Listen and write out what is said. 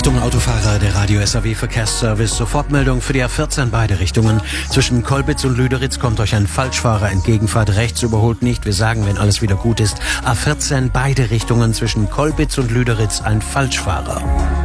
Achtung Autofahrer, der Radio SAW Verkehrsservice. Sofortmeldung für die A14 beide Richtungen. Zwischen Kolbitz und Lüderitz kommt euch ein Falschfahrer entgegen. Fahrt rechts, überholt nicht. Wir sagen, wenn alles wieder gut ist. A14 beide Richtungen zwischen Kolbitz und Lüderitz ein Falschfahrer.